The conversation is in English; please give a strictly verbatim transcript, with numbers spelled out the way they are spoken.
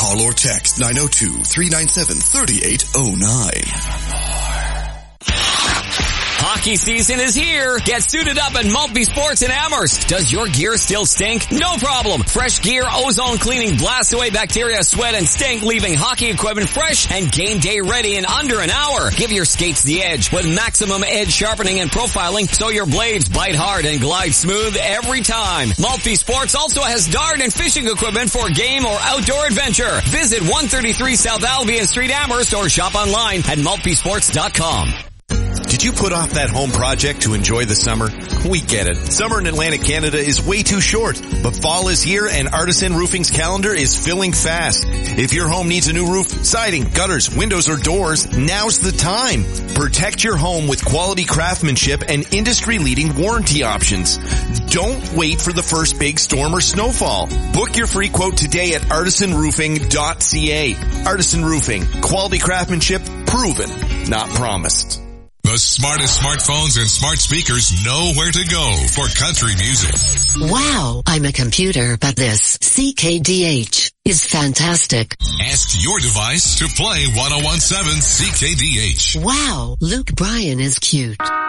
Call or text nine oh two, three nine seven, three eight oh nine. Hockey season is here. Get suited up at Maltby Sports in Amherst. Does your gear still stink? No problem. Fresh Gear ozone cleaning blasts away bacteria, sweat, and stink, leaving hockey equipment fresh and game day ready in under an hour. Give your skates the edge with maximum edge sharpening and profiling so your blades bite hard and glide smooth every time. Maltby Sports also has dart and fishing equipment for game or outdoor adventure. Visit one thirty-three South Albion Street, Amherst, or shop online at maltby sports dot com. Did you put off that home project to enjoy the summer? We get it. Summer in Atlantic Canada is way too short, but fall is here and Artisan Roofing's calendar is filling fast. If your home needs a new roof, siding, gutters, windows, or doors, now's the time. Protect your home with quality craftsmanship and industry-leading warranty options. Don't wait for the first big storm or snowfall. Book your free quote today at artisan roofing dot c a. Artisan Roofing. Quality craftsmanship proven, not promised. The smartest smartphones and smart speakers know where to go for country music. Wow, I'm a computer, but this C K D H is fantastic. Ask your device to play ten seventeen C K D H. Wow, Luke Bryan is cute.